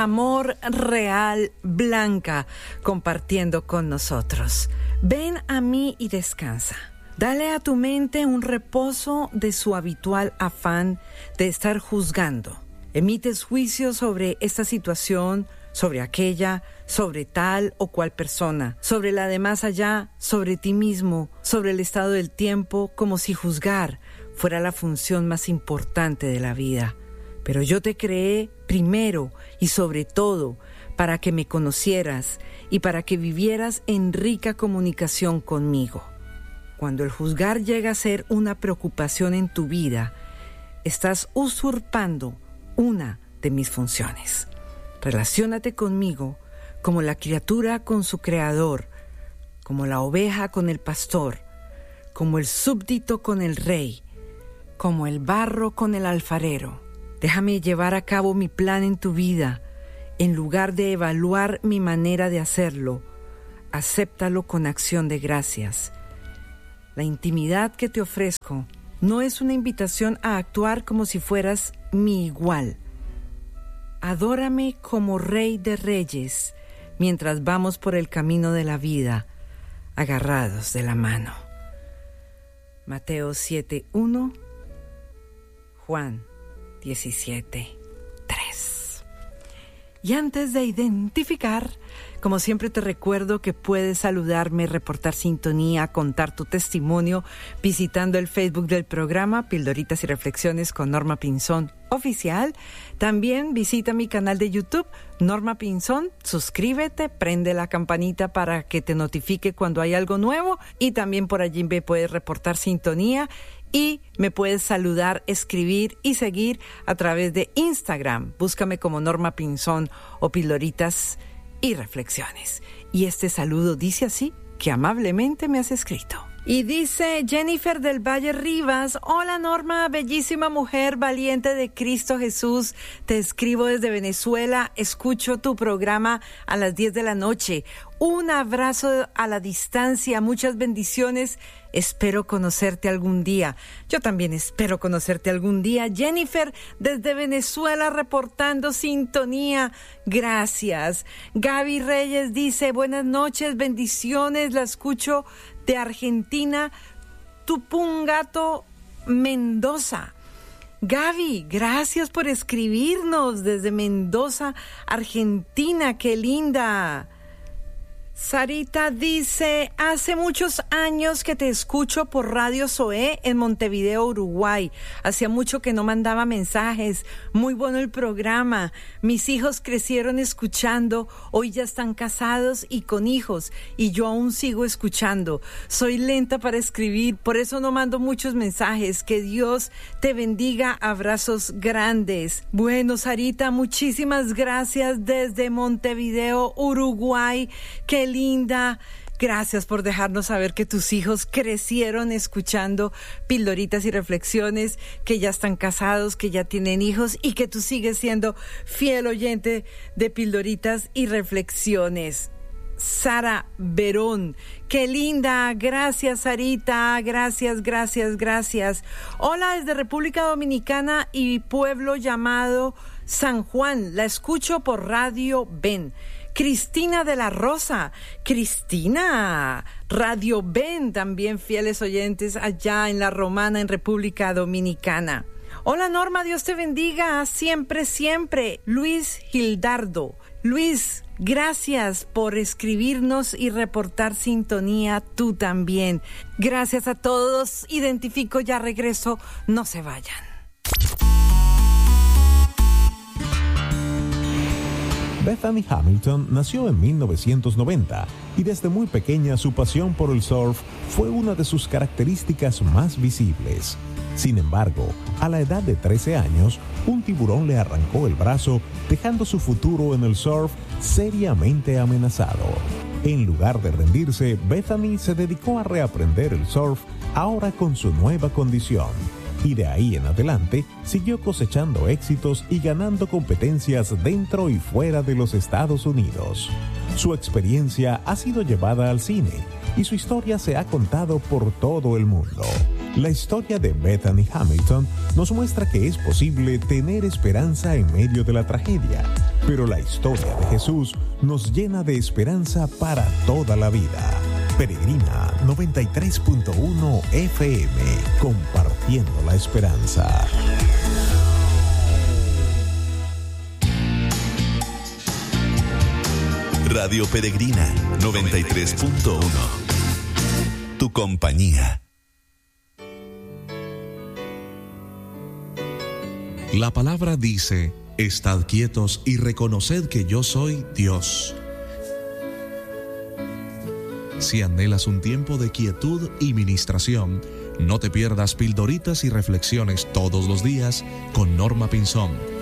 Amor Real Blanca compartiendo con nosotros. Ven a mí y descansa. Dale a tu mente un reposo de su habitual afán de estar juzgando. Emites juicios sobre esta situación, sobre aquella, sobre tal o cual persona, sobre la de más allá, sobre ti mismo, sobre el estado del tiempo, como si juzgar fuera la función más importante de la vida. Pero yo te creé primero y sobre todo para que me conocieras y para que vivieras en rica comunicación conmigo. Cuando el juzgar llega a ser una preocupación en tu vida, estás usurpando una de mis funciones. Relaciónate conmigo como la criatura con su creador, como la oveja con el pastor, como el súbdito con el rey, como el barro con el alfarero. Déjame llevar a cabo mi plan en tu vida. En lugar de evaluar mi manera de hacerlo, acéptalo con acción de gracias. La intimidad que te ofrezco no es una invitación a actuar como si fueras mi igual. Adórame como Rey de Reyes mientras vamos por el camino de la vida, agarrados de la mano. Mateo 7:1, Juan 17:3. Y antes de identificar, como siempre te recuerdo que puedes saludarme, reportar sintonía, contar tu testimonio visitando el Facebook del programa Pildoritas y Reflexiones con Norma Pinzón Oficial. También visita mi canal de YouTube, Norma Pinzón, suscríbete, prende la campanita para que te notifique cuando hay algo nuevo y también por allí me puedes reportar sintonía y me puedes saludar, escribir y seguir a través de Instagram. Búscame como Norma Pinzón o Pildoritas y Reflexiones. Y este saludo dice así, que amablemente me has escrito. Y dice Jennifer del Valle Rivas: hola Norma, bellísima mujer valiente de Cristo Jesús, te escribo desde Venezuela, escucho tu programa a las 10 de la noche. Un abrazo a la distancia, muchas bendiciones, espero conocerte algún día. Yo también espero conocerte algún día. Jennifer desde Venezuela reportando sintonía, gracias. Gaby Reyes dice: buenas noches, bendiciones, la escucho de Argentina, Tupungato, Mendoza. Gaby, gracias por escribirnos desde Mendoza, Argentina, qué linda. Sarita dice: hace muchos años que te escucho por Radio Zoé en Montevideo, Uruguay. Hacía mucho que no mandaba mensajes. Muy bueno el programa. Mis hijos crecieron escuchando. Hoy ya están casados y con hijos. Y yo aún sigo escuchando. Soy lenta para escribir, por eso no mando muchos mensajes. Que Dios te bendiga. Abrazos grandes. Bueno, Sarita, muchísimas gracias desde Montevideo, Uruguay. Qué linda. Gracias por dejarnos saber que tus hijos crecieron escuchando Pildoritas y Reflexiones, que ya están casados, que ya tienen hijos y que tú sigues siendo fiel oyente de Pildoritas y Reflexiones. Sara Verón, qué linda, gracias Sarita, gracias. Hola desde República Dominicana y pueblo llamado San Juan, la escucho por Radio Ben. Cristina de la Rosa, Cristina, Radio Ben, también fieles oyentes allá en La Romana, en República Dominicana. Hola Norma, Dios te bendiga, siempre. Luis Gildardo. Luis, gracias por escribirnos y reportar sintonía, tú también. Gracias a todos, identifico, ya regreso, no se vayan. Bethany Hamilton nació en 1990 y desde muy pequeña su pasión por el surf fue una de sus características más visibles. Sin embargo, a la edad de 13 años, un tiburón le arrancó el brazo, dejando su futuro en el surf seriamente amenazado. En lugar de rendirse, Bethany se dedicó a reaprender el surf, ahora con su nueva condición. Y de ahí en adelante siguió cosechando éxitos y ganando competencias dentro y fuera de los Estados Unidos. Su experiencia ha sido llevada al cine y su historia se ha contado por todo el mundo. La historia de Bethany Hamilton nos muestra que es posible tener esperanza en medio de la tragedia, pero la historia de Jesús nos llena de esperanza para toda la vida. Peregrina 93.1 FM, compartiendo la esperanza. Radio Peregrina 93.1. Tu compañía. La palabra dice: estad quietos y reconoced que yo soy Dios. Si anhelas un tiempo de quietud y ministración, no te pierdas pildoritas y reflexiones todos los días con Norma Pinzón.